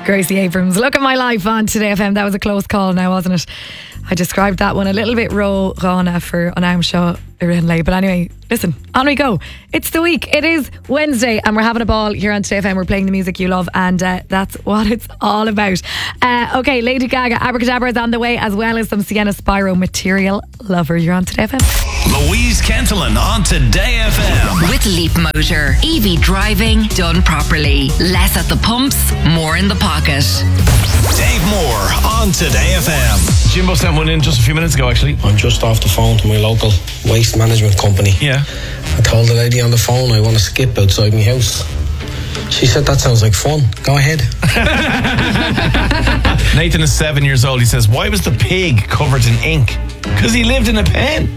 Gracie Abrams, Look at My Life on Today FM. That was a close call now, wasn't it? I described that one a little bit Rana for an I'm sure late. But anyway, listen, on we go. It's the week. It is Wednesday and we're having a ball here on Today FM. We're playing the music you love and that's what it's all about. Okay, Lady Gaga, Abracadabra is on the way, as well as some Sienna Spyro, Material Lover. You're on Today FM. Louise Kentelin on Today FM. With Leap Motor. EV driving done properly. Less at the pumps, more in the pocket. Dave Moore on Today FM. Jimbo sent one in just a few minutes ago, actually. I'm just off the phone to my local waste management company. Yeah. I told the lady on the phone I want to skip outside my house. She said, that sounds like fun. Go ahead. Nathan is 7 years old. He says, why was the pig covered in ink? Because he lived in a pen.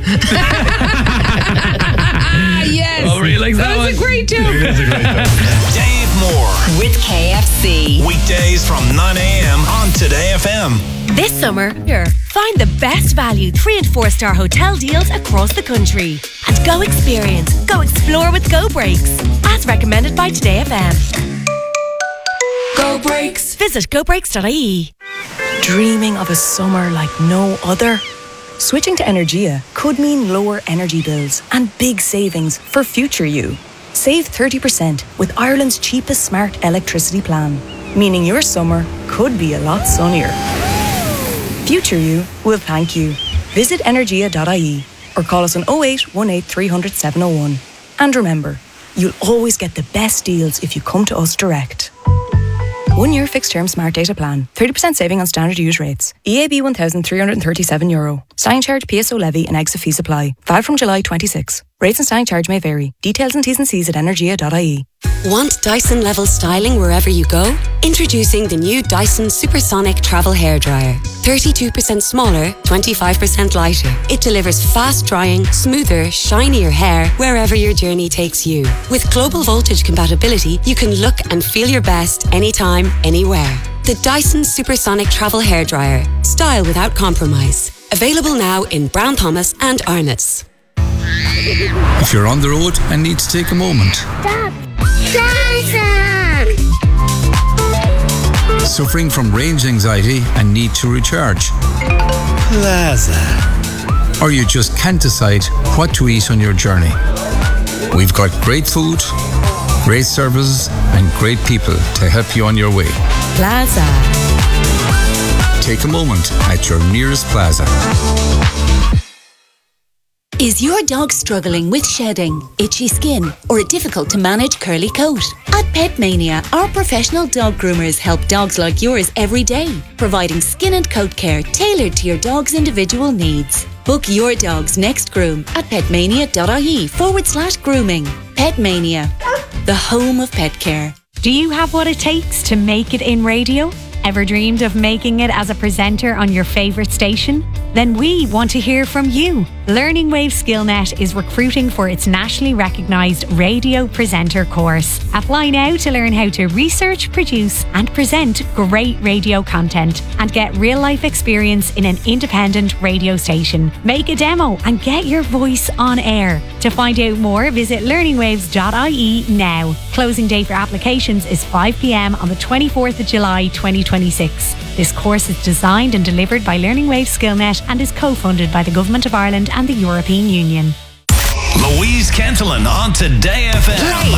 Yes. Oh, really likes that was one. a great joke. It is a great joke. Dave Moore. With KFC. Weekdays from 9 a.m. on Today FM. This summer, find the best value 3 and 4 star hotel deals across the country. And go explore with Go Breaks. As recommended by Today FM. Go Breaks. Visit gobreaks.ie. Dreaming of a summer like no other? Switching to Energia could mean lower energy bills and big savings for future you. Save 30% with Ireland's cheapest smart electricity plan, meaning your summer could be a lot sunnier. Future you will thank you. Visit energia.ie or call us on 08 18 300 701. And remember, you'll always get the best deals if you come to us direct. 1 year fixed term smart data plan. 30% saving on standard use rates. EAB €1,337. Standing charge, PSO levy and exit fees apply. Valid from July 26. Rates and standing charge may vary. Details and T's and C's at energia.ie. Want Dyson level styling wherever you go? Introducing the new Dyson Supersonic Travel Hairdryer. 32% smaller, 25% lighter. It delivers fast drying, smoother, shinier hair wherever your journey takes you. With global voltage compatibility, you can look and feel your best anytime, anywhere. The Dyson Supersonic Travel Hairdryer. Style without compromise. Available now in Brown Thomas and Arnott's. If you're on the road and need to take a moment. Stop! Suffering from range anxiety and need to recharge. Plaza. Or you just can't decide what to eat on your journey. We've got great food, great services and great people to help you on your way. Plaza. Take a moment at your nearest Plaza. Is your dog struggling with shedding, itchy skin, or a difficult to manage curly coat? At Pet Mania, our professional dog groomers help dogs like yours every day, providing skin and coat care tailored to your dog's individual needs. Book your dog's next groom at petmania.ie/grooming. Pet Mania, the home of pet care. Do you have what it takes to make it in radio? Ever dreamed of making it as a presenter on your favourite station? Then we want to hear from you. Learning Wave Skillnet is recruiting for its nationally recognised radio presenter course. Apply now to learn how to research, produce and present great radio content and get real-life experience in an independent radio station. Make a demo and get your voice on air. To find out more, visit learningwaves.ie now. Closing date for applications is 5 p.m. on the 24th of July 2026. This course is designed and delivered by Learning Wave Skillnet and is co-funded by the Government of Ireland and the European Union. Louise Kentelin on Today FM.